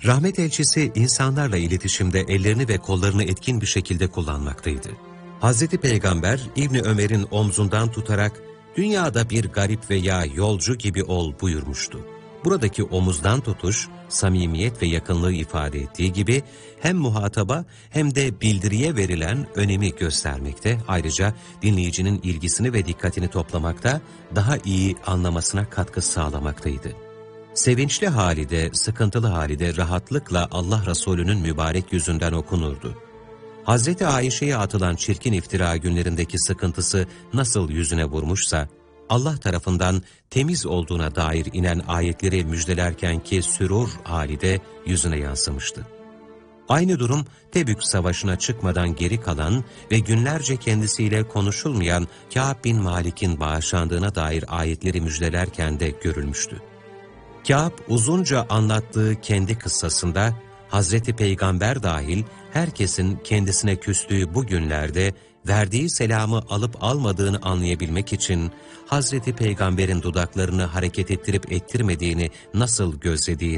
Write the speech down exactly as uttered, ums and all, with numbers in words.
Rahmet elçisi insanlarla iletişimde ellerini ve kollarını etkin bir şekilde kullanmaktaydı. Hazreti Peygamber İbni Ömer'in omzundan tutarak dünyada bir garip veya yolcu gibi ol buyurmuştu. Buradaki omuzdan tutuş, samimiyet ve yakınlığı ifade ettiği gibi hem muhataba hem de bildiriye verilen önemi göstermekte, ayrıca dinleyicinin ilgisini ve dikkatini toplamakta, daha iyi anlamasına katkı sağlamaktaydı. Sevinçli hali de, sıkıntılı hali de rahatlıkla Allah Resulü'nün mübarek yüzünden okunurdu. Hazreti Ayşe'ye atılan çirkin iftira günlerindeki sıkıntısı nasıl yüzüne vurmuşsa, Allah tarafından temiz olduğuna dair inen ayetleri müjdelerkenki sürur hali de yüzüne yansımıştı. Aynı durum Tebük Savaşı'na çıkmadan geri kalan ve günlerce kendisiyle konuşulmayan Kâb bin Malik'in bağışlandığına dair ayetleri müjdelerken de görülmüştü. Kâb uzunca anlattığı kendi kıssasında Hazreti Peygamber dahil herkesin kendisine küstüğü bu günlerde verdiği selamı alıp almadığını anlayabilmek için Hazreti Peygamber'in dudaklarını hareket ettirip ettirmediğini nasıl gözlediğini